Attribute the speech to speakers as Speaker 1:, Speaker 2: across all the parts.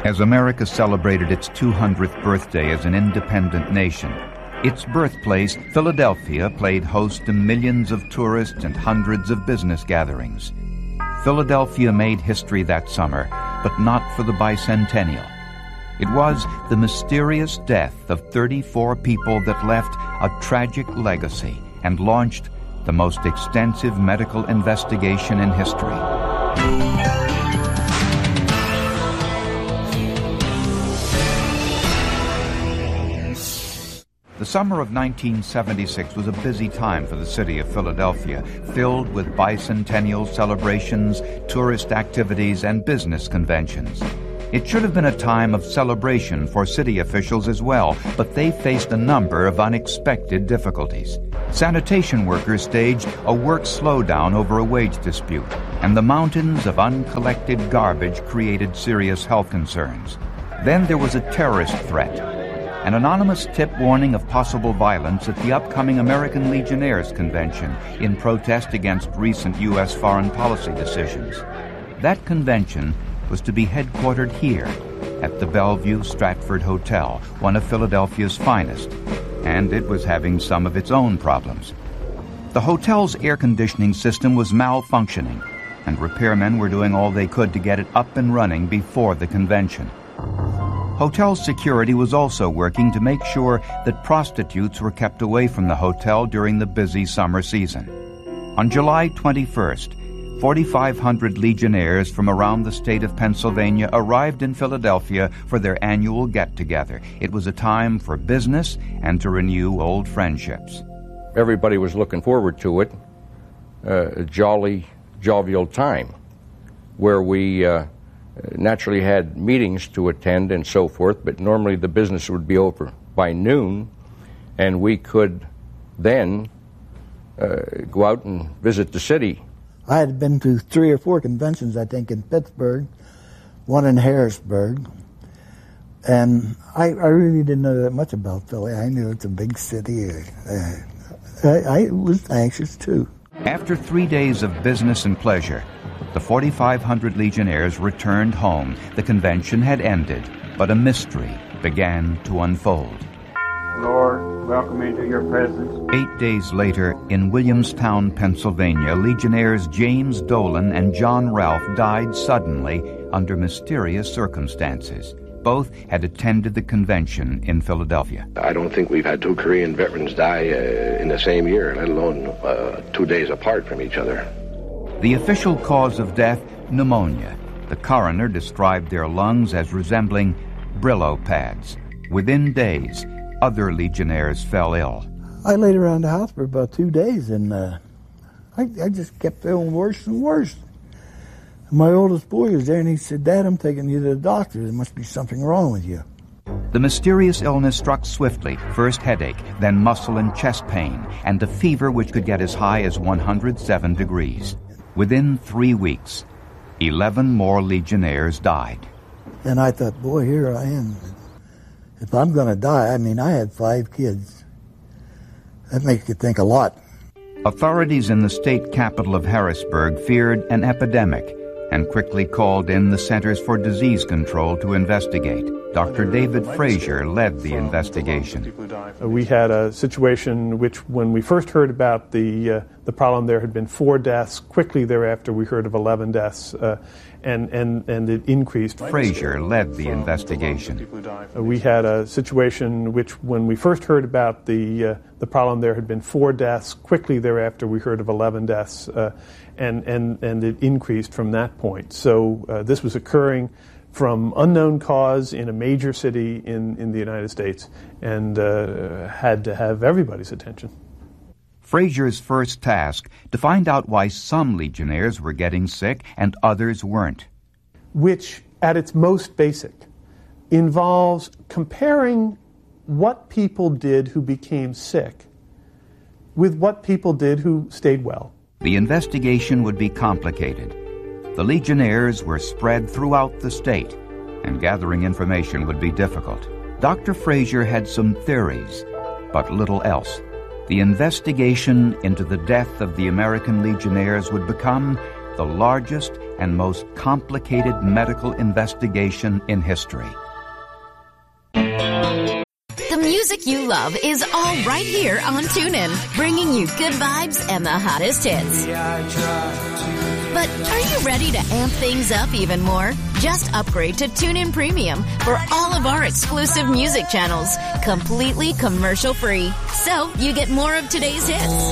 Speaker 1: As America celebrated its 200th birthday as an independent nation, its birthplace, Philadelphia, played host to millions of tourists and hundreds of business gatherings. Philadelphia made history that summer, but not for the bicentennial. It was the mysterious death of 34 people that left a tragic legacy and launched the most extensive medical investigation in history. The summer of 1976 was a busy time for the city of Philadelphia, filled with bicentennial celebrations, tourist activities, and business conventions. It should have been a time of celebration for city officials as well, but they faced a number of unexpected difficulties. Sanitation workers staged a work slowdown over a wage dispute, and the mountains of uncollected garbage created serious health concerns. Then there was a terrorist threat. An anonymous tip warning of possible violence at the upcoming American Legionnaires' Convention in protest against recent U.S. foreign policy decisions. That convention was to be headquartered here at the Bellevue Stratford Hotel, one of Philadelphia's finest, and it was having some of its own problems. The hotel's air conditioning system was malfunctioning, and repairmen were doing all they could to get it up and running before the convention. Hotel security was also working to make sure that prostitutes were kept away from the hotel during the busy summer season. On July 21st, 4,500 Legionnaires from around the state of Pennsylvania arrived in Philadelphia for their annual get-together. It was a time for business and to renew old friendships.
Speaker 2: Everybody was looking forward to it, a jolly, jovial time, where we naturally had meetings to attend and so forth, but normally the business would be over by noon, and we could then go out and visit the city.
Speaker 3: I had been to 3 or 4 conventions, I think, in Pittsburgh, one in Harrisburg, and I really didn't know that much about Philly. I knew it's a big city. I was anxious, too.
Speaker 1: After 3 days of business and pleasure, the 4,500 Legionnaires returned home. The convention had ended, but a mystery began to unfold.
Speaker 4: Lord, welcome into your presence.
Speaker 1: 8 days later, in Williamstown, Pennsylvania, Legionnaires James Dolan and John Ralph died suddenly under mysterious circumstances. Both had attended the convention in Philadelphia.
Speaker 5: I don't think we've had 2 Korean veterans die in the same year, let alone 2 days apart from each other.
Speaker 1: The official cause of death, pneumonia. The coroner described their lungs as resembling Brillo pads. Within days, other Legionnaires fell ill.
Speaker 3: I laid around the house for about 2 days, and I just kept feeling worse and worse. My oldest boy was there, and he said, "Dad, I'm taking you to the doctor. There must be something wrong with you."
Speaker 1: The mysterious illness struck swiftly, first headache, then muscle and chest pain, and a fever which could get as high as 107 degrees. Within 3 weeks, 11 more Legionnaires died.
Speaker 3: And I thought, boy, here I am. If I'm going to die, I had 5 kids. That makes you think a lot.
Speaker 1: Authorities in the state capital of Harrisburg feared an epidemic and quickly called in the Centers for Disease Control to investigate. Dr. David Frazier led the investigation.
Speaker 6: We had a situation which, when we first heard about the problem, there had been 4 deaths. Quickly thereafter, we heard of 11 deaths, and it increased.
Speaker 1: Frazier led the investigation.
Speaker 6: We had a situation which, when we first heard about the problem, there had been 4 deaths. Quickly thereafter, we heard of 11 deaths, and it increased from that point. So this was occurring from unknown cause in a major city in the United States, and had to have everybody's attention.
Speaker 1: Frazier's first task, to find out why some Legionnaires were getting sick and others weren't.
Speaker 6: Which, at its most basic, involves comparing what people did who became sick with what people did who stayed well.
Speaker 1: The investigation would be complicated. The Legionnaires were spread throughout the state, and gathering information would be difficult. Dr. Frazier had some theories, but little else. The investigation into the death of the American Legionnaires would become the largest and most complicated medical investigation in history.
Speaker 7: The music you love is all right here on TuneIn, bringing you good vibes and the hottest hits. But are you ready to amp things up even more? Just upgrade to TuneIn Premium for all of our exclusive music channels, completely commercial-free. So you get more of today's hits,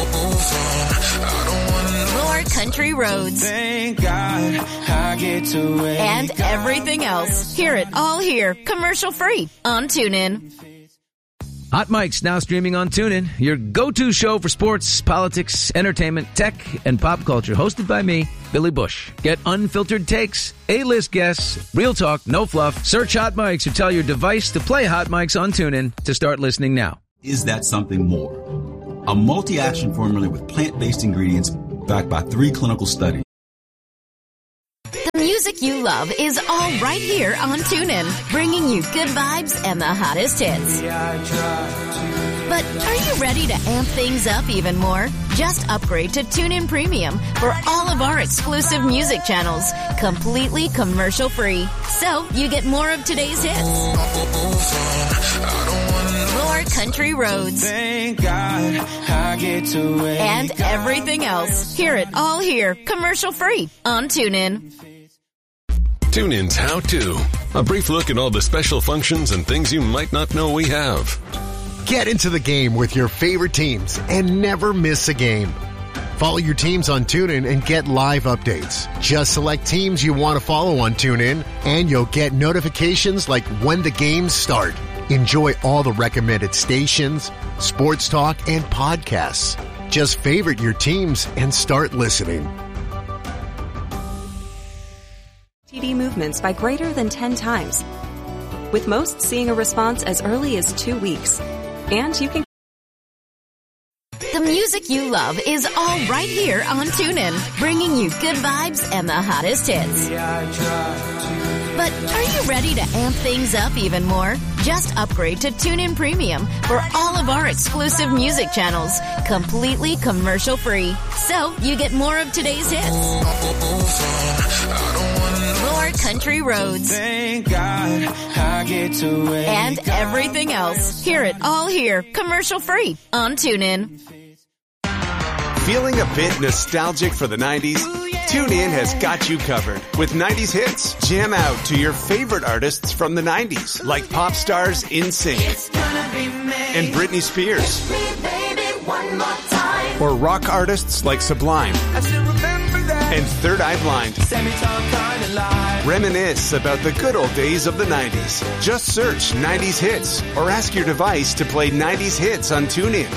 Speaker 7: more country roads,
Speaker 8: thank God I get to wake
Speaker 7: and everything else. Hear it all here, commercial-free on TuneIn.
Speaker 9: Hot Mic's now streaming on TuneIn, your go-to show for sports, politics, entertainment, tech, and pop culture. Hosted by me, Billy Bush. Get unfiltered takes, A-list guests, real talk, no fluff. Search Hot Mics or tell your device to play Hot Mics on TuneIn to start listening now.
Speaker 10: Is that something more? A multi-action formula with plant-based ingredients backed by 3 clinical studies.
Speaker 7: The music you love is all right here on TuneIn, bringing you good vibes and the hottest hits. But are you ready to amp things up even more? Just upgrade to TuneIn Premium for all of our exclusive music channels, completely commercial-free. So you get more of today's hits, more country roads,
Speaker 8: thank God I get to wake
Speaker 7: and everything else. Hear it all here, commercial-free on TuneIn.
Speaker 11: TuneIn's How To. A brief look at all the special functions and things you might not know we have.
Speaker 12: Get into the game with your favorite teams and never miss a game. Follow your teams on TuneIn and get live updates. Just select teams you want to follow on TuneIn, and you'll get notifications like when the games start. Enjoy all the recommended stations, sports talk, and podcasts. Just favorite your teams and start listening.
Speaker 13: TD movements by greater than 10 times, with most seeing a response as early as 2 weeks. And you can...
Speaker 7: The music you love is all right here on TuneIn, bringing you good vibes and the hottest hits. But are you ready to amp things up even more? Just upgrade to TuneIn Premium for all of our exclusive music channels, completely commercial-free. So you get more of today's hits, more country roads,
Speaker 8: thank God I get to wake
Speaker 7: and everything else. Hear it all here, commercial-free on TuneIn.
Speaker 14: Feeling a bit nostalgic for the 90s? TuneIn has got you covered with 90s hits. Jam out to your favorite artists from the 90s, like pop stars NSYNC and Britney Spears, or rock artists like Sublime and Third Eye Blind. Reminisce about the good old days of the 90s. Just search 90s hits or ask your device to play 90s hits on TuneIn.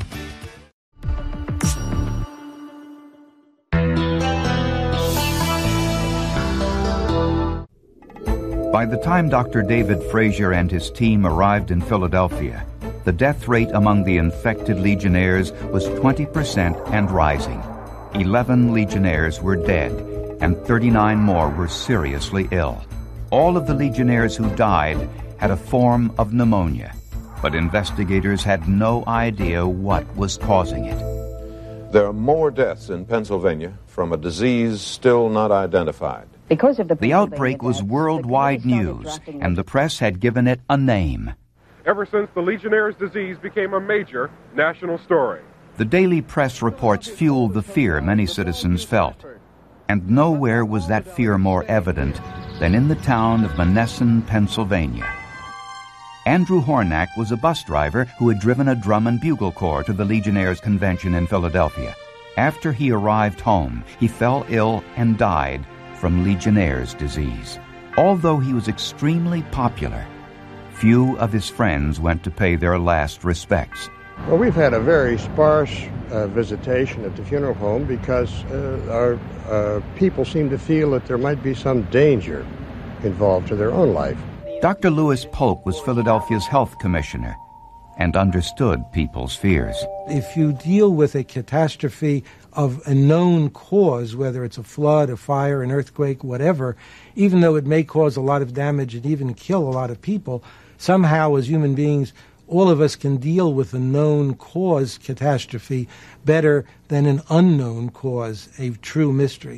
Speaker 1: By the time Dr. David Frazier and his team arrived in Philadelphia, the death rate among the infected Legionnaires was 20% and rising. 11 Legionnaires were dead, and 39 more were seriously ill. All of the Legionnaires who died had a form of pneumonia, but investigators had no idea what was causing it.
Speaker 15: There are more deaths in Pennsylvania from a disease still not identified.
Speaker 1: Because of the outbreak was worldwide news, and the press had given it a name.
Speaker 16: Ever since the Legionnaire's disease became a major national story.
Speaker 1: The daily press reports fueled the fear many citizens felt. And nowhere was that fear more evident than in the town of Monessen, Pennsylvania. Andrew Hornack was a bus driver who had driven a drum and bugle corps to the Legionnaires' convention in Philadelphia. After he arrived home, he fell ill and died from Legionnaire's disease. Although he was extremely popular, few of his friends went to pay their last respects.
Speaker 17: Well, we've had a very sparse visitation at the funeral home because our people seem to feel that there might be some danger involved to their own life.
Speaker 1: Dr. Louis Polk was Philadelphia's health commissioner and understood people's fears.
Speaker 18: If you deal with a catastrophe of a known cause, whether it's a flood, a fire, an earthquake, whatever, even though it may cause a lot of damage and even kill a lot of people, somehow as human beings, all of us can deal with a known cause catastrophe better than an unknown cause, a true mystery.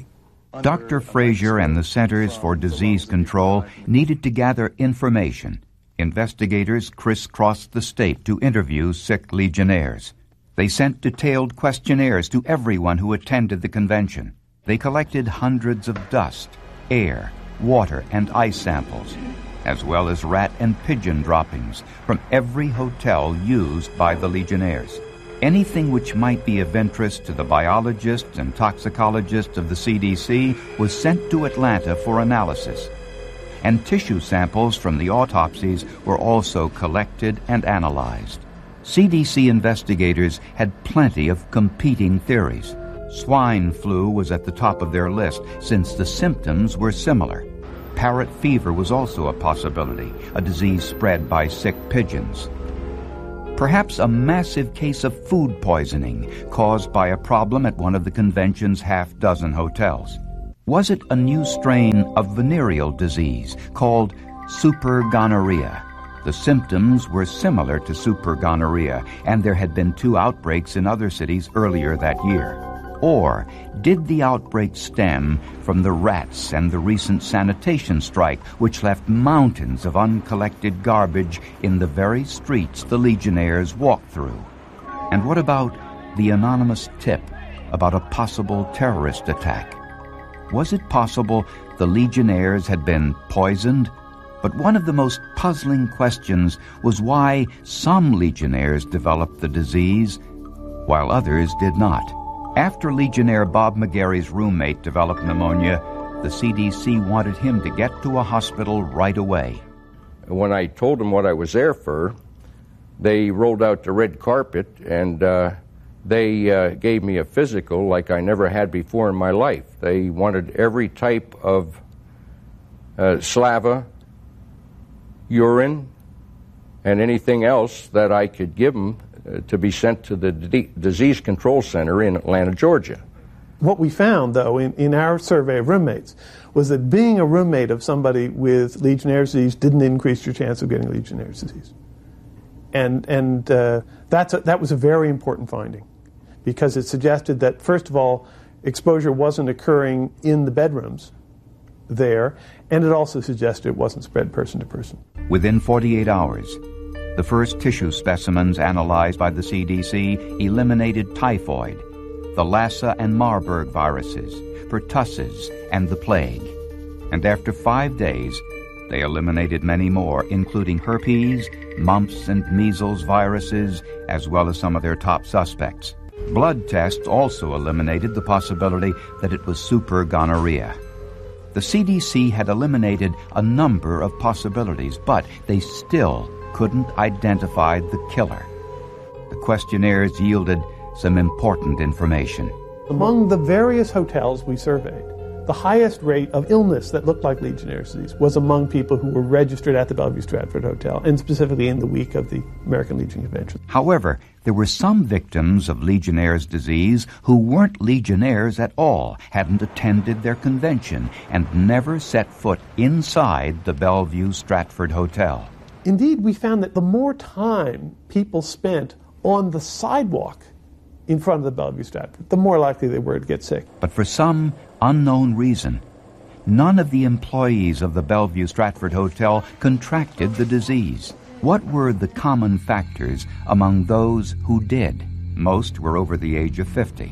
Speaker 1: Dr. Frazier and the Centers for Disease Control needed to gather information. Investigators crisscrossed the state to interview sick Legionnaires. They sent detailed questionnaires to everyone who attended the convention. They collected hundreds of dust, air, water, and ice samples, as well as rat and pigeon droppings from every hotel used by the Legionnaires. Anything which might be of interest to the biologists and toxicologists of the CDC was sent to Atlanta for analysis. And tissue samples from the autopsies were also collected and analyzed. CDC investigators had plenty of competing theories. Swine flu was at the top of their list since the symptoms were similar. Parrot fever was also a possibility, a disease spread by sick pigeons. Perhaps a massive case of food poisoning caused by a problem at one of the convention's half-dozen hotels. Was it a new strain of venereal disease called supergonorrhea? The symptoms were similar to supergonorrhea, and there had been 2 outbreaks in other cities earlier that year. Or did the outbreak stem from the rats and the recent sanitation strike, which left mountains of uncollected garbage in the very streets the Legionnaires walked through? And what about the anonymous tip about a possible terrorist attack? Was it possible the Legionnaires had been poisoned? But one of the most puzzling questions was why some Legionnaires developed the disease, while others did not. After Legionnaire Bob McGarry's roommate developed pneumonia, the CDC wanted him to get to a hospital right away.
Speaker 2: When I told them what I was there for, they rolled out the red carpet and they gave me a physical like I never had before in my life. They wanted every type of saliva, urine, and anything else that I could give them to be sent to the Disease Control Center in Atlanta, Georgia.
Speaker 6: What we found, though, in our survey of roommates, was that being a roommate of somebody with Legionnaire's disease didn't increase your chance of getting Legionnaire's disease. And that was a very important finding, because it suggested that, first of all, exposure wasn't occurring in the bedrooms there, and it also suggested it wasn't spread person to person.
Speaker 1: Within 48 hours, the first tissue specimens analyzed by the CDC eliminated typhoid, the Lassa and Marburg viruses, pertussis, and the plague. And after 5 days, they eliminated many more, including herpes, mumps, and measles viruses, as well as some of their top suspects. Blood tests also eliminated the possibility that it was supergonorrhea. The CDC had eliminated a number of possibilities, but they still couldn't identify the killer. The questionnaires yielded some important information.
Speaker 6: Among the various hotels we surveyed, the highest rate of illness that looked like Legionnaire's disease was among people who were registered at the Bellevue Stratford Hotel, and specifically in the week of the American Legion Convention.
Speaker 1: However, there were some victims of Legionnaire's disease who weren't Legionnaires at all, hadn't attended their convention, and never set foot inside the Bellevue Stratford Hotel.
Speaker 6: Indeed, we found that the more time people spent on the sidewalk in front of the Bellevue Stratford, the more likely they were to get sick.
Speaker 1: But for some unknown reason, none of the employees of the Bellevue Stratford Hotel contracted the disease. What were the common factors among those who did? Most were over the age of 50.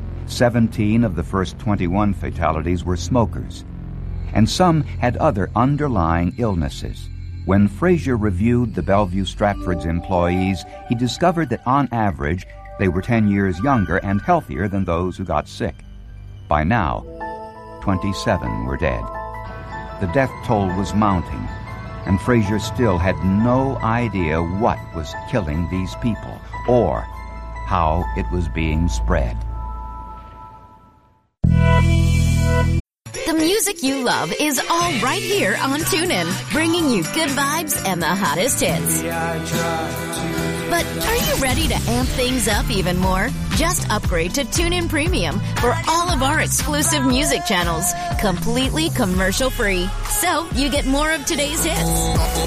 Speaker 1: 17 of the first 21 fatalities were smokers, and some had other underlying illnesses. When Frazier reviewed the Bellevue Stratford's employees, he discovered that on average, they were 10 years younger and healthier than those who got sick. By now, 27 were dead. The death toll was mounting, and Frazier still had no idea what was killing these people or how it was being spread.
Speaker 7: The music you love is all right here on TuneIn, bringing you good vibes and the hottest hits. But are you ready to amp things up even more? Just upgrade to TuneIn Premium for all of our exclusive music channels, completely commercial-free. So you get more of today's hits,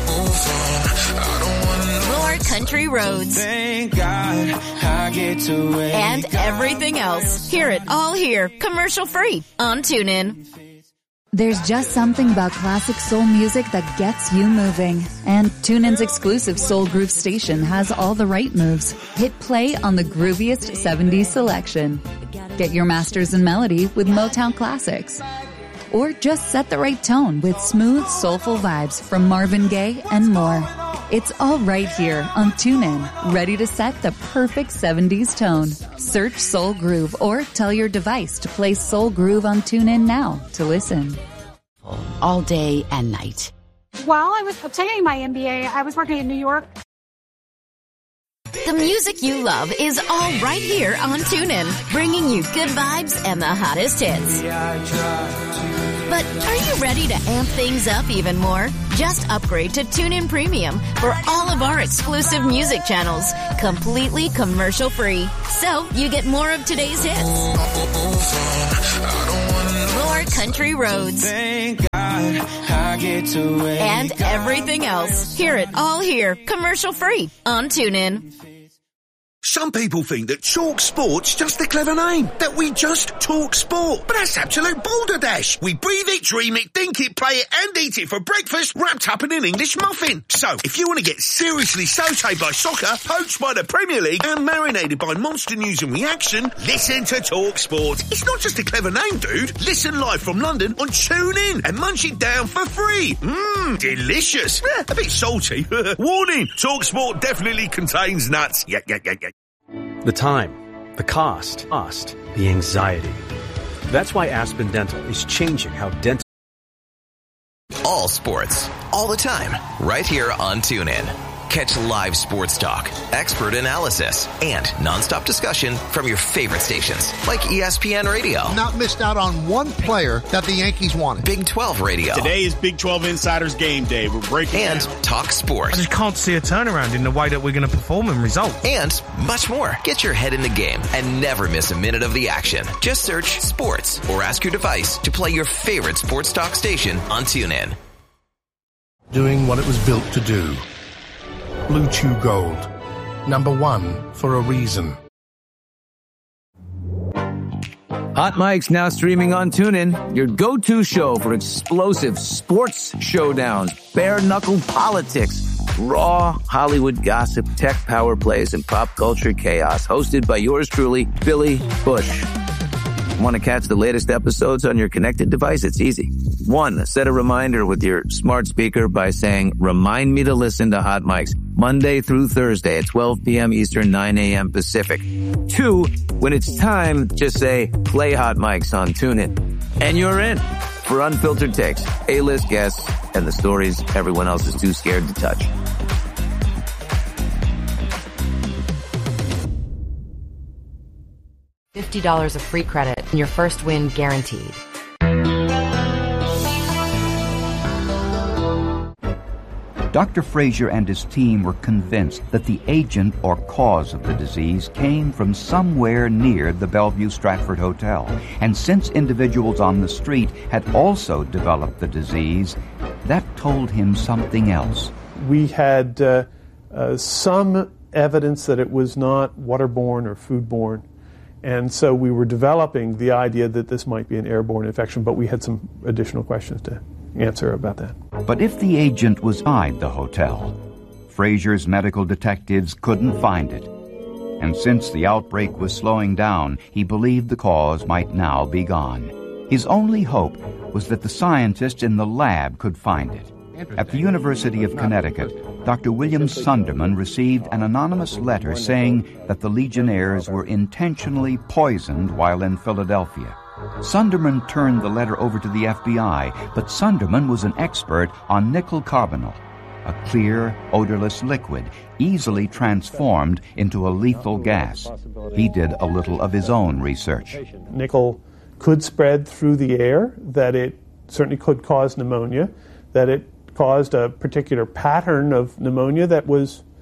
Speaker 7: more country roads,
Speaker 8: Thank God I get to wake
Speaker 7: and everything else. Hear it all here, commercial-free on TuneIn.
Speaker 19: There's just something about classic soul music that gets you moving. And TuneIn's exclusive Soul Groove station has all the right moves. Hit play on the grooviest 70s selection. Get your masters in melody with Motown classics. Or just set the right tone with smooth, soulful vibes from Marvin Gaye and more. It's all right here on TuneIn, ready to set the perfect 70s tone. Search Soul Groove or tell your device to play Soul Groove on TuneIn now to listen.
Speaker 20: All day and night.
Speaker 21: While I was obtaining my MBA, I was working in New York.
Speaker 7: The music you love is all right here on TuneIn, bringing you good vibes and the hottest hits. But are you ready to amp things up even more? Just upgrade to TuneIn Premium for all of our exclusive music channels, completely commercial-free. So you get more of today's hits, more country roads,
Speaker 8: Thank God I get to wake
Speaker 7: and everything else. Hear it all here, commercial-free on TuneIn.
Speaker 22: Some people think that Talk Sport's just a clever name, that we just talk sport. But that's absolute balderdash. We breathe it, dream it, think it, play it, and eat it for breakfast, wrapped up in an English muffin. So, if you want to get seriously sautéed by soccer, poached by the Premier League, and marinated by monster news and reaction, listen to Talk Sport. It's not just a clever name, dude. Listen live from London on TuneIn and munch it down for free. Delicious. A bit salty. Warning, Talk Sport definitely contains nuts. Yeah.
Speaker 23: The time, the cost, the anxiety. That's why Aspen Dental is changing how dental...
Speaker 24: All sports, all the time, right here on TuneIn. Catch live sports talk, expert analysis, and nonstop discussion from your favorite stations, like ESPN Radio.
Speaker 25: Not missed out on one player that the Yankees wanted.
Speaker 24: Big 12 Radio.
Speaker 26: Today is Big 12 Insiders Game Day. We're breaking
Speaker 24: and
Speaker 26: down.
Speaker 24: Talk sports.
Speaker 27: I just can't see a turnaround in the way that we're going to perform and result.
Speaker 24: And much more. Get your head in the game and never miss a minute of the action. Just search sports or ask your device to play your favorite sports talk station on TuneIn.
Speaker 28: Doing what it was built to do. Blue Chew Gold. #1 for a reason.
Speaker 9: Hot Mike's now streaming on TuneIn, your go-to show for explosive sports showdowns, bare-knuckle politics, raw Hollywood gossip, tech power plays, and pop culture chaos. Hosted by yours truly, Billy Bush. Want to catch the latest episodes on your connected device? It's easy. 1, set a reminder with your smart speaker by saying, "Remind me to listen to Hot Mike's Monday through Thursday at 12 p.m. Eastern, 9 a.m. Pacific." 2, when it's time, just say, "Play Hot Mike's" on TuneIn. And you're in for unfiltered takes, A-list guests, and the stories everyone else is too scared to touch.
Speaker 29: $50 of free credit and your first win guaranteed.
Speaker 1: Dr. Frazier and his team were convinced that the agent or cause of the disease came from somewhere near the Bellevue Stratford Hotel. And since individuals on the street had also developed the disease, that told him something else.
Speaker 6: We had some evidence that it was not waterborne or foodborne. And so we were developing the idea that this might be an airborne infection, but we had some additional questions to answer about that.
Speaker 1: But if the agent was inside the hotel, Frazier's medical detectives couldn't find it. And since the outbreak was slowing down, he believed the cause might now be gone. His only hope was that the scientists in the lab could find it. At the University of Connecticut, Dr. William Sunderman received an anonymous letter saying that the Legionnaires were intentionally poisoned while in Philadelphia. Sunderman turned the letter over to the FBI, but Sunderman was an expert on nickel carbonyl, a clear, odorless liquid easily transformed into a lethal gas. He did a little of his own research.
Speaker 6: Nickel could spread through the air, that it certainly could cause pneumonia, that it caused a particular pattern of pneumonia that was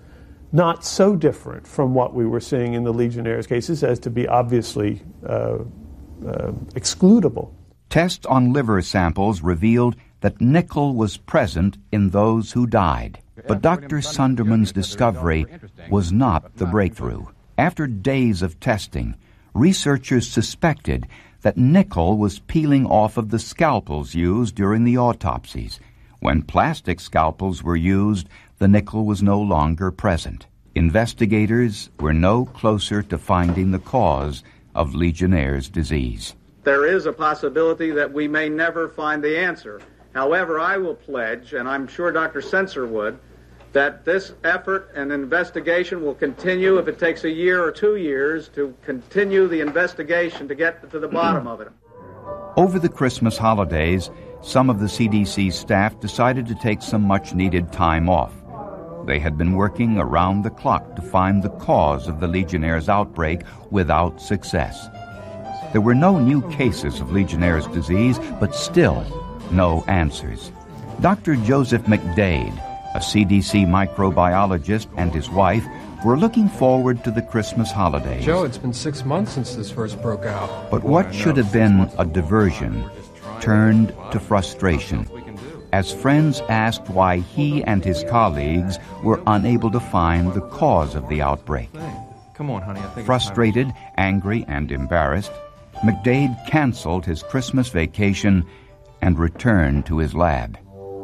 Speaker 6: not so different from what we were seeing in the Legionnaires' cases as to be obviously excludable.
Speaker 1: Tests on liver samples revealed that nickel was present in those who died. But Dr. Sunderman's discovery was not the breakthrough. After days of testing, researchers suspected that nickel was peeling off of the scalpels used during the autopsies. When plastic scalpels were used, the nickel was no longer present. Investigators were no closer to finding the cause of Legionnaire's disease.
Speaker 3: There is a possibility that we may never find the answer. However, I will pledge, and I'm sure Dr. Sensor would, that this effort and investigation will continue if it takes a year or 2 years to continue the investigation to get to the bottom of it.
Speaker 1: Over the Christmas holidays, some of the CDC staff decided to take some much-needed time off. They had been working around the clock to find the cause of the Legionnaire's outbreak without success. There were no new cases of Legionnaire's disease, but still no answers. Dr. Joseph McDade, a CDC microbiologist, and his wife were looking forward to the Christmas holidays.
Speaker 4: Joe, it's been 6 months since this first broke out.
Speaker 1: But what should have been a diversion turned to frustration as friends asked why he and his colleagues were unable to find the cause of the outbreak.
Speaker 4: Come on, honey. I think
Speaker 1: Frustrated, angry, and embarrassed, McDade canceled his Christmas vacation and returned to his lab.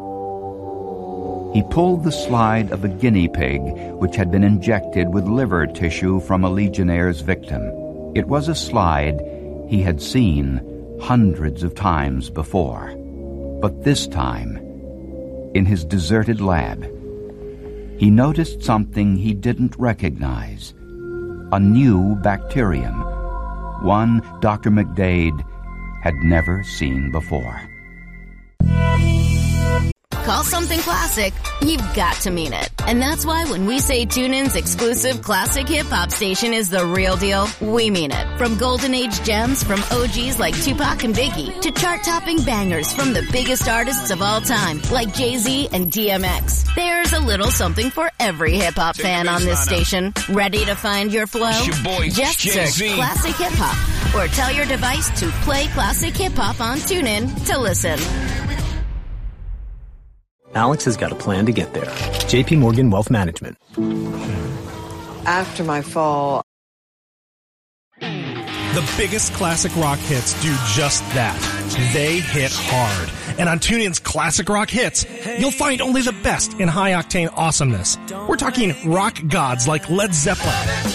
Speaker 1: He pulled the slide of a guinea pig which had been injected with liver tissue from a Legionnaire's victim. It was a slide he had seen hundreds of times before. But this time, in his deserted lab, he noticed something he didn't recognize. A new bacterium, one Dr. McDade had never seen before.
Speaker 7: Call something classic, you've got to mean it. And that's why when we say TuneIn's exclusive classic hip-hop station is the real deal, we mean it. From golden age gems from OGs like Tupac and Biggie to chart-topping bangers from the biggest artists of all time like Jay-Z and DMX. There's a little something for every hip-hop fan on this station. Ready to find your flow? Just search Classic Hip-Hop or tell your device to play Classic Hip-Hop on TuneIn to listen.
Speaker 23: Alex has got a plan to get there. JP Morgan Wealth Management.
Speaker 5: After my fall,
Speaker 27: the biggest classic rock hits do just that. They hit hard. And on TuneIn's Classic Rock Hits, you'll find only the best in high-octane awesomeness. We're talking rock gods like Led Zeppelin,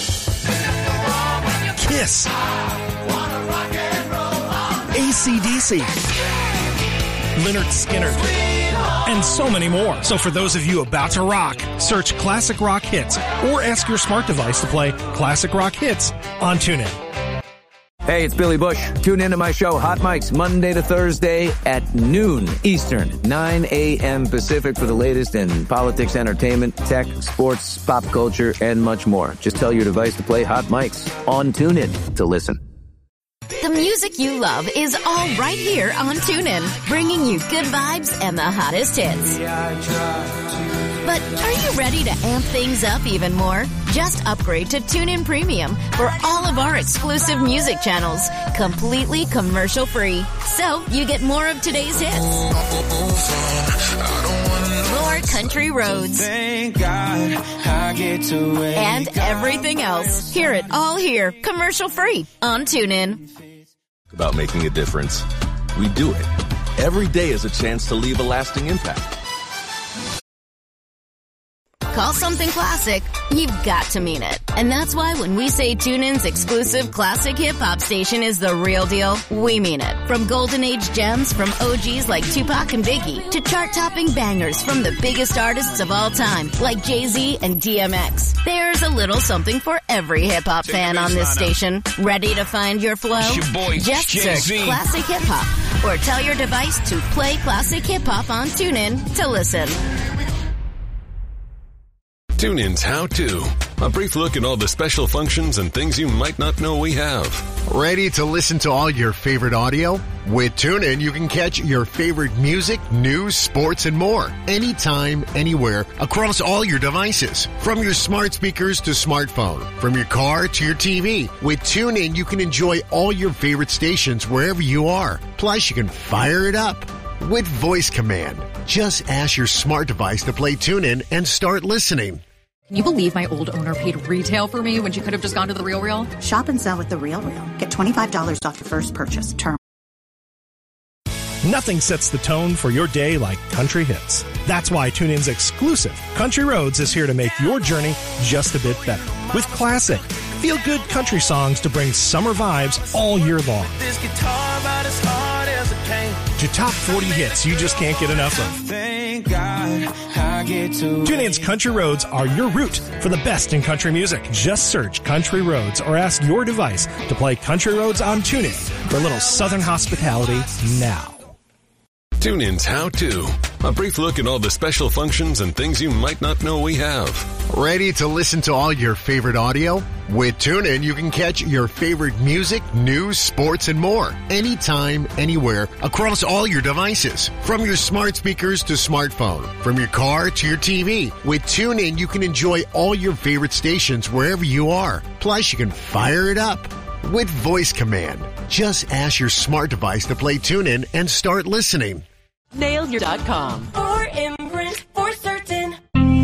Speaker 27: Kiss, AC/DC, Lynyrd Skynyrd, and so many more. So for those of you about to rock, search Classic Rock Hits or ask your smart device to play Classic Rock Hits on TuneIn.
Speaker 9: Hey, it's Billy Bush. Tune in to my show, Hot Mics, Monday to Thursday at noon Eastern, 9 a.m. Pacific for the latest in politics, entertainment, tech, sports, pop culture, and much more. Just tell your device to play Hot Mics on TuneIn to listen.
Speaker 7: The music you love is all right here on TuneIn, bringing you good vibes and the hottest hits. But are you ready to amp things up even more? Just upgrade to TuneIn Premium for all of our exclusive music channels, completely commercial-free. So you get more of today's hits, more country roads,
Speaker 8: Thank God I get to wake
Speaker 7: and everything else. Hear it all here, commercial-free on TuneIn.
Speaker 10: About making a difference. We do it. Every day is a chance to leave a lasting impact.
Speaker 7: Call something classic, you've got to mean it. And that's why when we say TuneIn's exclusive classic hip-hop station is the real deal, we mean it. From golden age gems from OGs like Tupac and Biggie to chart-topping bangers from the biggest artists of all time like Jay-Z and DMX. There's a little something for every hip-hop fan on this station. Ready to find your flow? Just search Classic Hip-Hop or tell your device to play Classic Hip-Hop on TuneIn to listen.
Speaker 2: TuneIn's How To. A brief look at all the special functions and things you might not know we have.
Speaker 11: Ready to listen to all your favorite audio? With TuneIn, you can catch your favorite music, news, sports, and more. Anytime, anywhere, across all your devices. From your smart speakers to smartphone. From your car to your TV. With TuneIn, you can enjoy all your favorite stations wherever you are. Plus, you can fire it up with voice command. Just ask your smart device to play TuneIn and start listening.
Speaker 12: Can you believe my old owner paid retail for me when she could have just gone to The RealReal?
Speaker 13: Shop and sell with The RealReal. Get $25 off your first purchase. Term.
Speaker 27: Nothing sets the tone for your day like country hits. That's why TuneIn's exclusive Country Roads is here to make your journey just a bit better. With classic, feel-good country songs to bring summer vibes all year long.
Speaker 8: This guitar about as hard as a cane.
Speaker 27: To top 40 hits you just can't get enough of.
Speaker 8: Thank God I get to.
Speaker 27: TuneIn's Country Roads are your route for the best in country music. Just search Country Roads or ask your device to play Country Roads on TuneIn for a little southern hospitality now.
Speaker 2: TuneIn's How To. A brief look at all the special functions and things you might not know we have.
Speaker 11: Ready to listen to all your favorite audio? With TuneIn, you can catch your favorite music, news, sports, and more. Anytime, anywhere, across all your devices. From your smart speakers to smartphone. From your car to your TV. With TuneIn, you can enjoy all your favorite stations wherever you are. Plus, you can fire it up with voice command. Just ask your smart device to play TuneIn and start listening.
Speaker 14: NailYour.com. For imprint, for certain.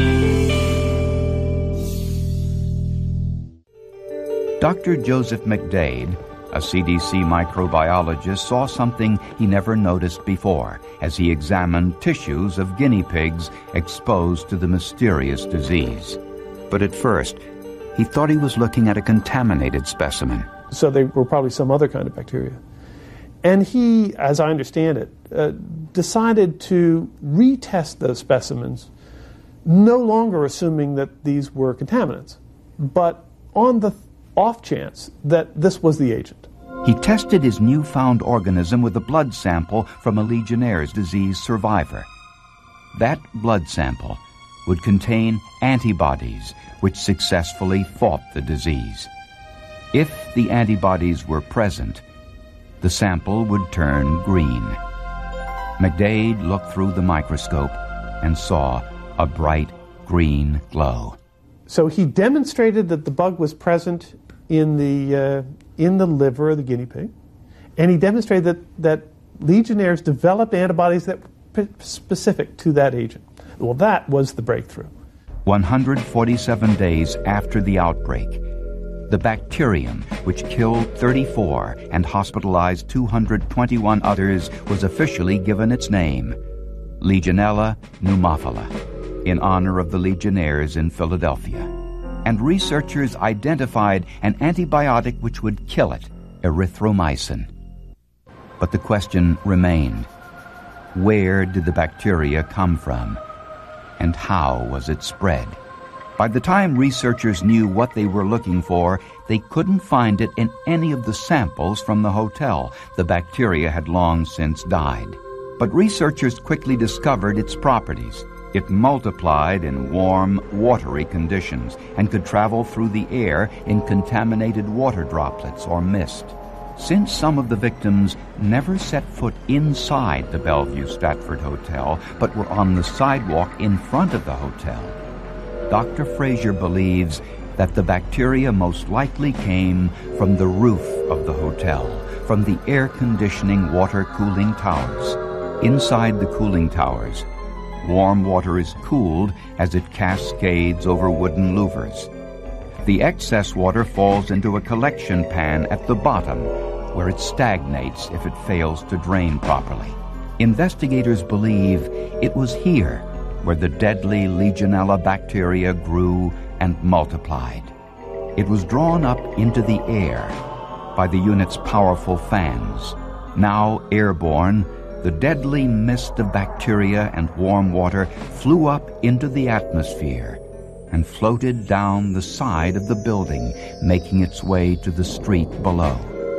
Speaker 1: Dr. Joseph McDade, a CDC microbiologist, saw something he never noticed before as he examined tissues of guinea pigs exposed to the mysterious disease. But at first, he thought he was looking at a contaminated specimen.
Speaker 6: So they were probably some other kind of bacteria. And he, as I understand it, decided to retest those specimens, no longer assuming that these were contaminants, but on the off chance that this was the agent.
Speaker 1: He tested his newfound organism with a blood sample from a Legionnaire's disease survivor. That blood sample would contain antibodies which successfully fought the disease. If the antibodies were present, the sample would turn green. McDade looked through the microscope and saw a bright green glow.
Speaker 6: So he demonstrated that the bug was present in the liver of the guinea pig, and he demonstrated that Legionnaires developed antibodies that were specific to that agent. Well, that was the breakthrough.
Speaker 1: 147 days after the outbreak, the bacterium, which killed 34 and hospitalized 221 others, was officially given its name, Legionella pneumophila, in honor of the Legionnaires in Philadelphia. And researchers identified an antibiotic which would kill it, erythromycin. But the question remained, where did the bacteria come from, and how was it spread? By the time researchers knew what they were looking for, they couldn't find it in any of the samples from the hotel. The bacteria had long since died. But researchers quickly discovered its properties. It multiplied in warm, watery conditions and could travel through the air in contaminated water droplets or mist. Since some of the victims never set foot inside the Bellevue Stratford Hotel, but were on the sidewalk in front of the hotel, Dr. Frazier believes that the bacteria most likely came from the roof of the hotel, from the air-conditioning water-cooling towers. Inside the cooling towers, warm water is cooled as it cascades over wooden louvers. The excess water falls into a collection pan at the bottom, where it stagnates if it fails to drain properly. Investigators believe it was here where the deadly Legionella bacteria grew and multiplied. It was drawn up into the air by the unit's powerful fans. Now airborne, the deadly mist of bacteria and warm water flew up into the atmosphere and floated down the side of the building, making its way to the street below.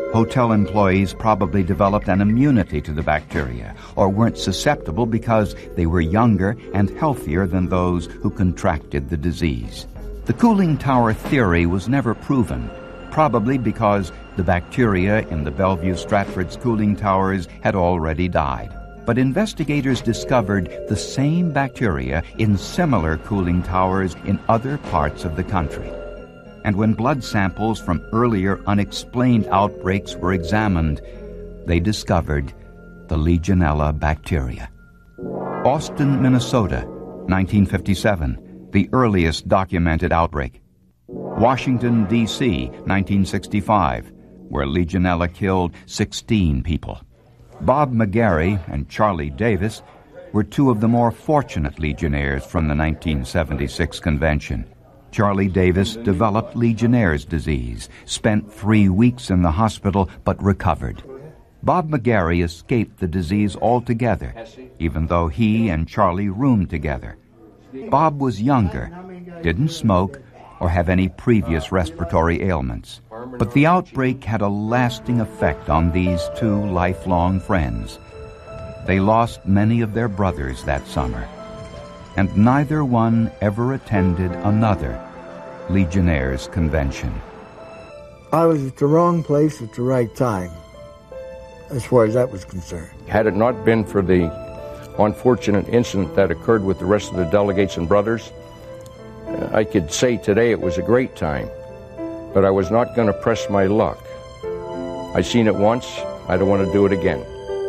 Speaker 1: Hotel employees probably developed an immunity to the bacteria or weren't susceptible because they were younger and healthier than those who contracted the disease. The cooling tower theory was never proven, probably because the bacteria in the Bellevue Stratford's cooling towers had already died. But investigators discovered the same bacteria in similar cooling towers in other parts of the country. And when blood samples from earlier unexplained outbreaks were examined, they discovered the Legionella bacteria. Austin, Minnesota, 1957, the earliest documented outbreak. Washington, D.C., 1965, where Legionella killed 16 people. Bob McGarry and Charlie Davis were two of the more fortunate Legionnaires from the 1976 convention. Charlie Davis developed Legionnaire's disease, spent 3 weeks in the hospital, but recovered. Bob McGarry escaped the disease altogether, even though he and Charlie roomed together. Bob was younger, didn't smoke, or have any previous respiratory ailments. But the outbreak had a lasting effect on these two lifelong friends. They lost many of their brothers that summer, and neither one ever attended another Legionnaire's convention.
Speaker 15: I was at the wrong place at the right time, as far as that was concerned.
Speaker 16: Had it not been for the unfortunate incident that occurred with the rest of the delegates and brothers, I could say today it was a great time, but I was not going to press my luck. I seen it once, I don't want to do it again.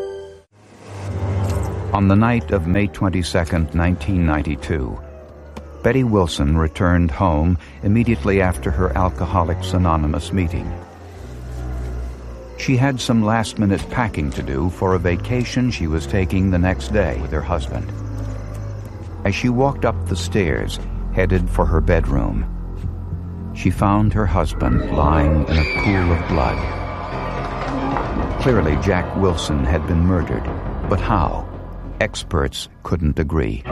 Speaker 1: On the night of May 22nd, 1992, Betty Wilson returned home immediately after her Alcoholics Anonymous meeting. She had some last-minute packing to do for a vacation she was taking the next day with her husband. As she walked up the stairs, headed for her bedroom, she found her husband lying in a pool of blood. Clearly, Jack Wilson had been murdered, but how? Experts couldn't agree.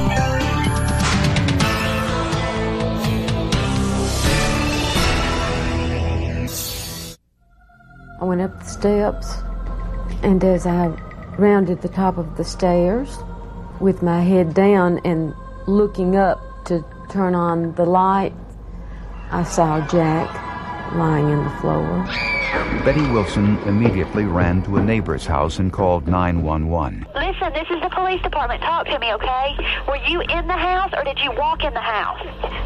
Speaker 17: I went up the steps, and as I rounded the top of the stairs, with my head down and looking up to turn on the light, I saw Jack lying in the floor.
Speaker 1: Betty Wilson immediately ran to a neighbor's house and called 911.
Speaker 18: Listen, this is the police department. Talk to me, okay? Were you in the house or did you walk in the house?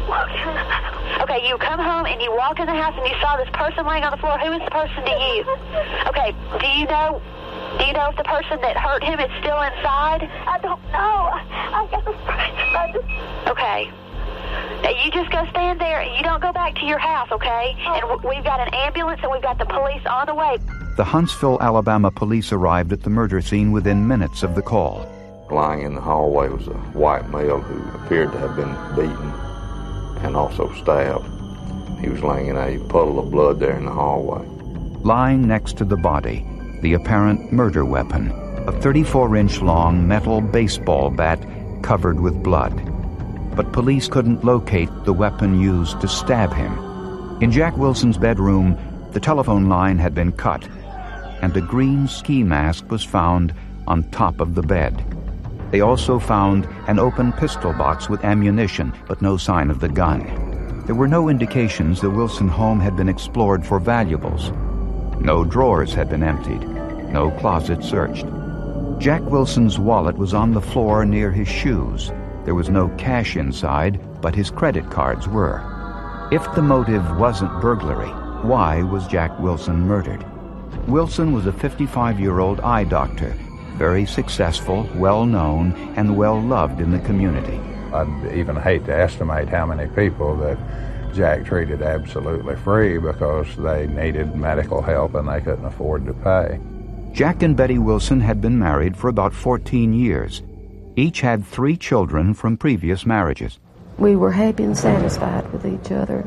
Speaker 18: Okay, you come home and you walk in the house and you saw this person laying on the floor. Who is the person to you? Okay, do you know if the person that hurt him is still inside?
Speaker 19: I don't know. I got the fright.
Speaker 18: Okay. Now you just go stand there and you don't go back to your house, okay? And we've got an ambulance and we've got the police on the way.
Speaker 1: The Huntsville, Alabama police arrived at the murder scene within minutes of the call.
Speaker 20: Lying in the hallway was a white male who appeared to have been beaten and also stabbed. He was laying in a puddle of blood there in the hallway.
Speaker 1: Lying next to the body, the apparent murder weapon, a 34-inch long metal baseball bat covered with blood. But police couldn't locate the weapon used to stab him. In Jack Wilson's bedroom, the telephone line had been cut, and a green ski mask was found on top of the bed. They also found an open pistol box with ammunition, but no sign of the gun. There were no indications the Wilson home had been explored for valuables. No drawers had been emptied, no closet searched. Jack Wilson's wallet was on the floor near his shoes. There was no cash inside, but his credit cards were. If the motive wasn't burglary, why was Jack Wilson murdered? Wilson was a 55-year-old eye doctor, very successful, well-known, and well-loved in the community.
Speaker 21: I'd even hate to estimate how many people that Jack treated absolutely free because they needed medical help and they couldn't afford to pay.
Speaker 1: Jack and Betty Wilson had been married for about 14 years. Each had 3 children from previous marriages.
Speaker 17: We were happy and satisfied with each other.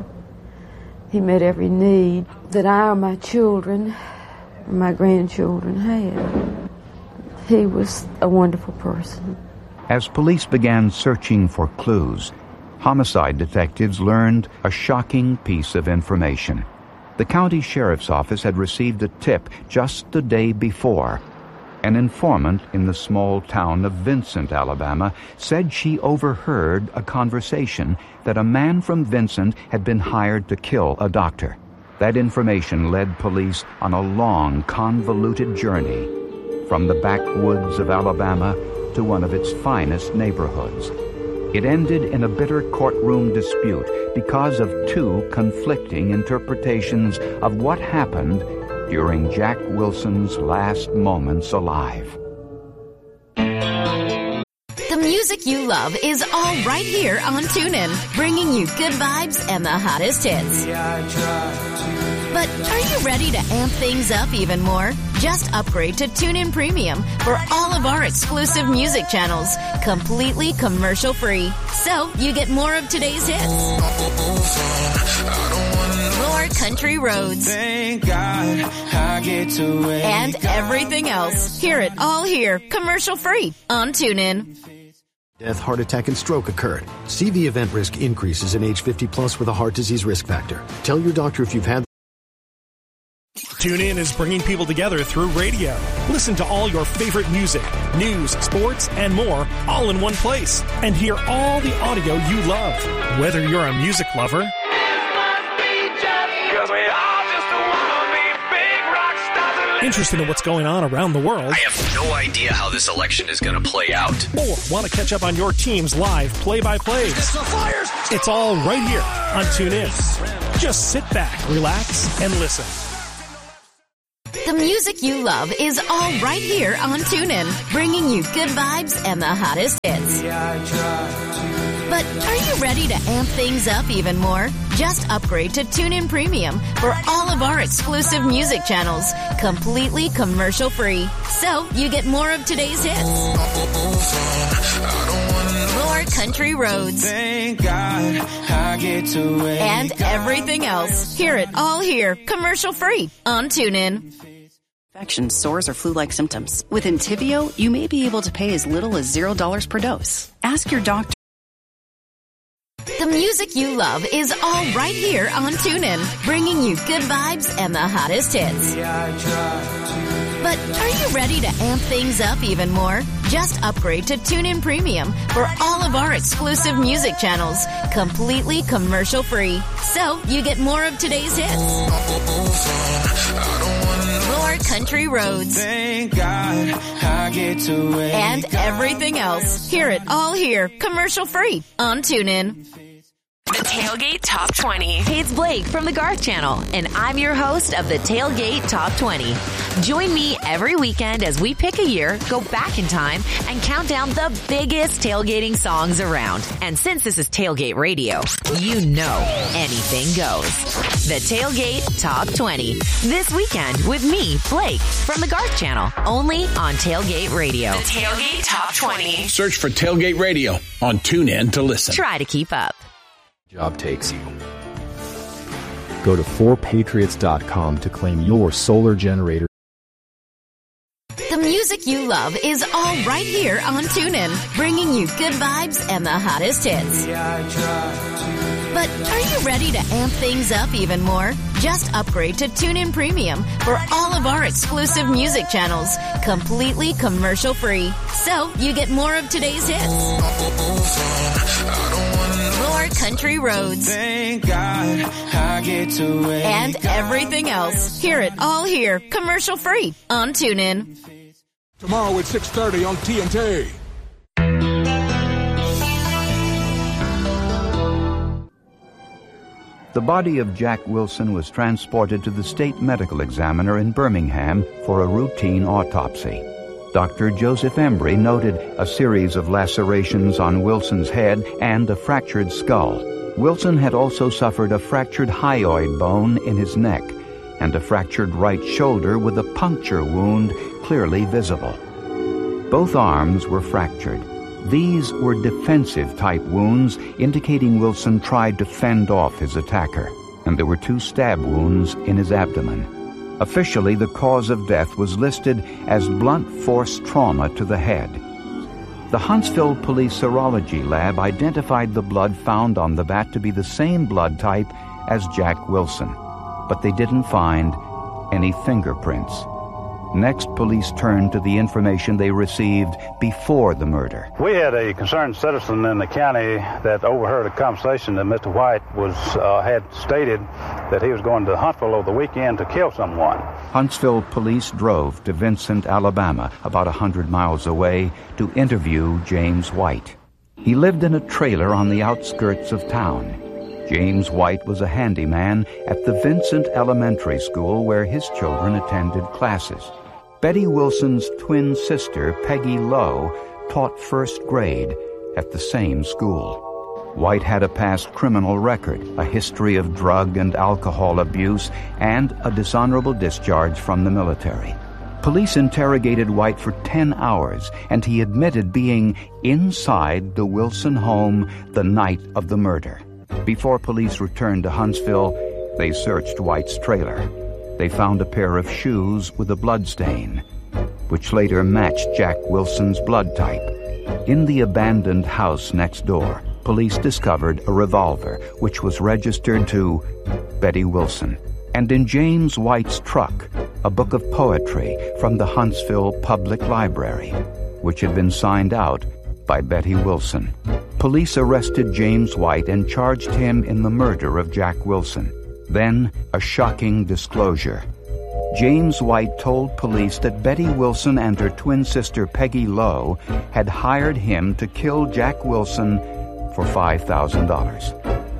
Speaker 17: He met every need that I or my children, or my grandchildren had. He was a wonderful person.
Speaker 1: As police began searching for clues, homicide detectives learned a shocking piece of information. The county sheriff's office had received a tip just the day before. An informant in the small town of Vincent, Alabama, said she overheard a conversation that a man from Vincent had been hired to kill a doctor. That information led police on a long, convoluted journey from the backwoods of Alabama to one of its finest neighborhoods. It ended in a bitter courtroom dispute because of two conflicting interpretations of what happened during Jack Wilson's last moments alive.
Speaker 7: The music you love is all right here on TuneIn, bringing you good vibes and the hottest hits. But are you ready to amp things up even more? Just upgrade to TuneIn Premium for all of our exclusive music channels, completely commercial-free. So you get more of today's hits, more country roads,
Speaker 8: Thank God I get to wake
Speaker 7: and everything else. Hear it all here, commercial-free on TuneIn.
Speaker 3: Death, heart attack, and stroke occurred. CV event risk increases in age 50 plus with a heart disease risk factor. Tell your doctor if you've had.
Speaker 27: TuneIn is bringing people together through radio. Listen to all your favorite music, news, sports, and more, all in one place. And hear all the audio you love. Whether you're a music lover, interested in what's going on around the world,
Speaker 4: I have no idea how this election is going to play out,
Speaker 27: or want to catch up on your team's live play-by-plays, it's all right here on TuneIn. Just sit back, relax, and listen.
Speaker 7: The music you love is all right here on TuneIn, bringing you good vibes and the hottest hits. But are you ready to amp things up even more? Just upgrade to TuneIn Premium for all of our exclusive music channels, completely commercial-free. So you get more of today's hits, more country roads,
Speaker 8: Thank God I get to wake
Speaker 7: and everything else. Hear it all here, commercial-free on TuneIn.
Speaker 22: Infection, sores, or flu-like symptoms. With Entyvio, you may be able to pay as little as $0 per dose. Ask your doctor.
Speaker 7: The music you love is all right here on TuneIn, bringing you good vibes and the hottest hits. But are you ready to amp things up even more? Just upgrade to TuneIn Premium for all of our exclusive music channels, completely commercial-free. So you get more of today's hits, more country roads,
Speaker 8: Thank God I get to wake
Speaker 7: and everything else. Hear it all here, commercial-free on TuneIn.
Speaker 23: The Tailgate Top 20. Hey, it's Blake from the Garth Channel, and I'm your host of the Tailgate Top 20. Join me every weekend as we pick a year, go back in time, and count down the biggest tailgating songs around. And since this is Tailgate Radio, you know anything goes. The Tailgate Top 20. This weekend with me, Blake, from the Garth Channel, only on Tailgate Radio. The Tailgate Top 20.
Speaker 24: Search for Tailgate Radio on TuneIn to listen.
Speaker 23: Try to keep up.
Speaker 25: Job takes you. Go to 4patriots.com to claim your solar generator.
Speaker 7: The music you love is all right here on TuneIn, bringing you good vibes and the hottest hits. But are you ready to amp things up even more? Just upgrade to TuneIn Premium for all of our exclusive music channels, completely commercial-free. So you get more of today's hits, more country roads,
Speaker 8: Thank God I get to wake
Speaker 7: and everything else. Hear it all here, commercial-free on TuneIn.
Speaker 26: Tomorrow at 6:30 on TNT.
Speaker 1: The body of Jack Wilson was transported to the state medical examiner in Birmingham for a routine autopsy. Dr. Joseph Embry noted a series of lacerations on Wilson's head and a fractured skull. Wilson had also suffered a fractured hyoid bone in his neck and a fractured right shoulder with a puncture wound clearly visible. Both arms were fractured. These were defensive-type wounds, indicating Wilson tried to fend off his attacker, and there were 2 stab wounds in his abdomen. Officially, the cause of death was listed as blunt force trauma to the head. The Huntsville Police Serology Lab identified the blood found on the bat to be the same blood type as Jack Wilson. but they didn't find any fingerprints. Next, police turned to the information they received before the murder.
Speaker 2: We had a concerned citizen in the county that overheard a conversation that Mr. White had stated that he was going to Huntsville over the weekend to kill someone.
Speaker 1: Huntsville police drove to Vincent, Alabama, about 100 miles away, to interview James White. He lived in a trailer on the outskirts of town. James White was a handyman at the Vincent Elementary School where his children attended classes. Betty Wilson's twin sister, Peggy Lowe, taught first grade at the same school. White had a past criminal record, a history of drug and alcohol abuse, and a dishonorable discharge from the military. Police interrogated White for 10 hours, and he admitted being inside the Wilson home the night of the murder. Before police returned to Huntsville, they searched White's trailer. They found a pair of shoes with a blood stain, which later matched Jack Wilson's blood type. In the abandoned house next door, police discovered a revolver, which was registered to Betty Wilson. And in James White's truck, a book of poetry from the Huntsville Public Library, which had been signed out by Betty Wilson. Police arrested James White and charged him in the murder of Jack Wilson. Then, a shocking disclosure. James White told police that Betty Wilson and her twin sister Peggy Lowe had hired him to kill Jack Wilson for $5,000.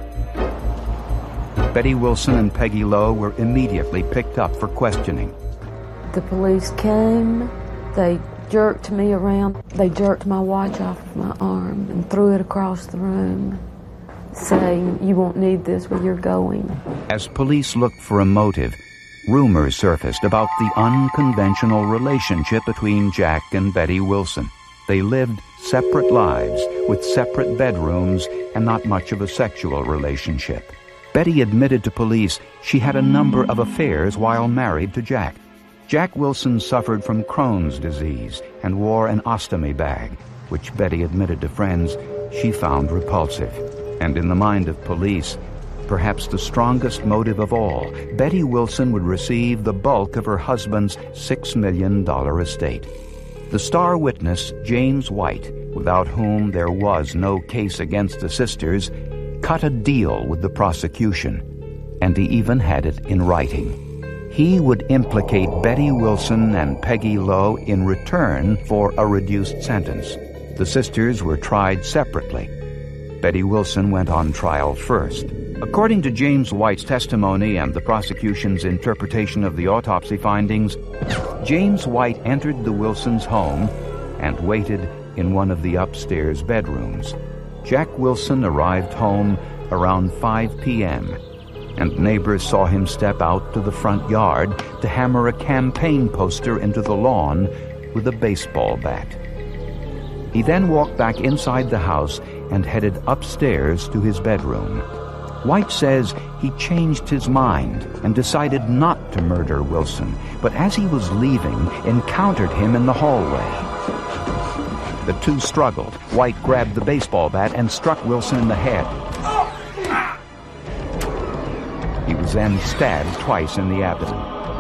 Speaker 1: Betty Wilson and Peggy Lowe were immediately picked up for questioning.
Speaker 17: The police came, they jerked me around. They jerked my watch off of my arm and threw it across the room, saying, "You won't need this where you're going."
Speaker 1: As police looked for a motive, rumors surfaced about the unconventional relationship between Jack and Betty Wilson. They lived separate lives with separate bedrooms and not much of a sexual relationship. Betty admitted to police she had a number of affairs while married to Jack. Jack Wilson suffered from Crohn's disease and wore an ostomy bag, which Betty admitted to friends she found repulsive. And in the mind of police, perhaps the strongest motive of all, Betty Wilson would receive the bulk of her husband's $6 million estate. The star witness, James White, without whom there was no case against the sisters, cut a deal with the prosecution, and he even had it in writing. He would implicate Betty Wilson and Peggy Lowe in return for a reduced sentence. The sisters were tried separately. Betty Wilson went on trial first. According to James White's testimony and the prosecution's interpretation of the autopsy findings, James White entered the Wilsons' home and waited in one of the upstairs bedrooms. Jack Wilson arrived home around 5 p.m., and neighbors saw him step out to the front yard to hammer a campaign poster into the lawn with a baseball bat. He then walked back inside the house and headed upstairs to his bedroom. White says he changed his mind and decided not to murder Wilson, but as he was leaving, encountered him in the hallway. The two struggled. White grabbed the baseball bat and struck Wilson in the head. He was then stabbed twice in the abdomen.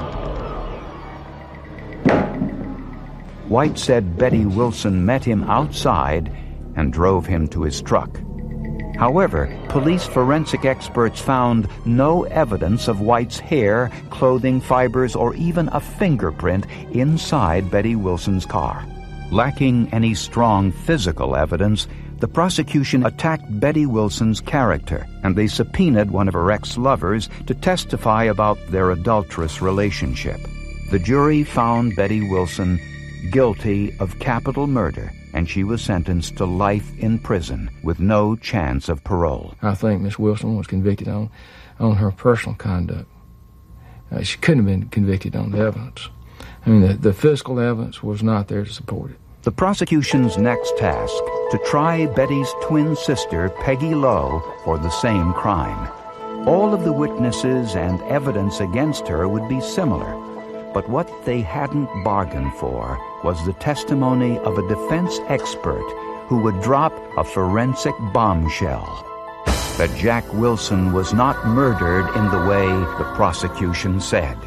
Speaker 1: White said Betty Wilson met him outside and drove him to his truck. However, police forensic experts found no evidence of White's hair, clothing fibers, or even a fingerprint inside Betty Wilson's car. Lacking any strong physical evidence, the prosecution attacked Betty Wilson's character, and they subpoenaed one of her ex-lovers to testify about their adulterous relationship. The jury found Betty Wilson guilty of capital murder, and she was sentenced to life in prison with no chance of parole.
Speaker 5: I think Miss Wilson was convicted on her personal conduct. She couldn't have been convicted on the evidence. I mean, the physical evidence was not there to support it.
Speaker 1: The prosecution's next task, to try Betty's twin sister, Peggy Lowe, for the same crime. All of the witnesses and evidence against her would be similar, but what they hadn't bargained for was the testimony of a defense expert who would drop a forensic bombshell. that Jack Wilson was not murdered in the way the prosecution said.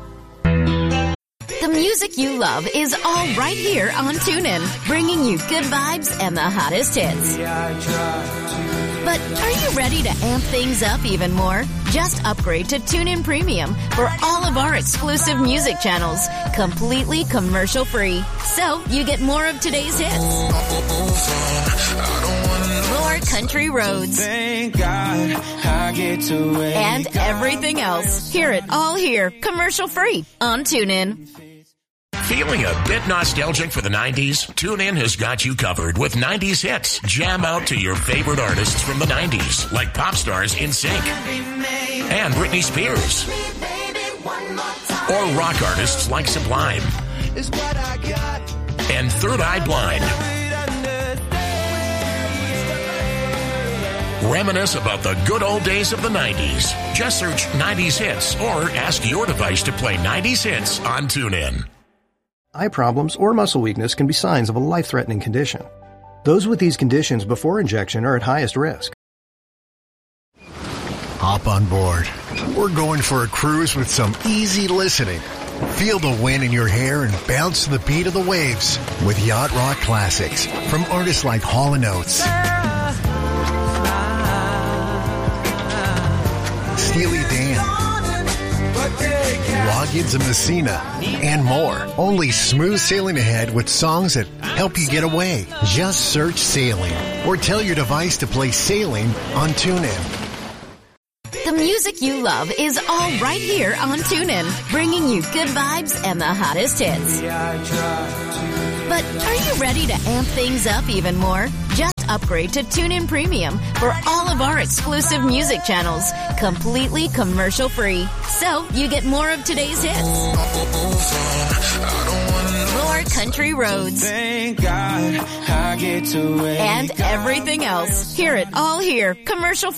Speaker 7: The music you love is all right here on TuneIn, bringing you good vibes and the hottest hits. But are you ready to amp things up even more? Just upgrade to TuneIn Premium for all of our exclusive music channels, completely commercial-free. So you get more of today's hits, more country roads, and everything else. Hear it all here, commercial-free on TuneIn.
Speaker 6: Feeling a bit nostalgic for the 90s? TuneIn has got you covered with 90s hits. Jam out to your favorite artists from the 90s, like pop stars NSYNC and Britney Spears, or rock artists like Sublime and Third Eye Blind. Reminisce about the good old days of the 90s. Just search 90s hits or ask your device to play 90s hits on TuneIn.
Speaker 9: Eye problems or muscle weakness can be signs of a life-threatening condition. Those with these conditions before injection are at highest risk.
Speaker 10: Hop on board. We're going for a cruise with some easy listening. Feel the wind in your hair and bounce to the beat of the waves with Yacht Rock classics from artists like Hall & Oates, Steely Dan, Loggins and Messina, and more. Only smooth sailing ahead with songs that help you get away. Just search Sailing or tell your device to play Sailing on TuneIn.
Speaker 7: The music you love is all right here on TuneIn, bringing you good vibes and the hottest hits. But are you ready to amp things up even more? Just upgrade to TuneIn Premium for all of our exclusive music channels, completely commercial-free. So you get more of today's hits, more country roads, and everything else. Hear it all here, commercial-free.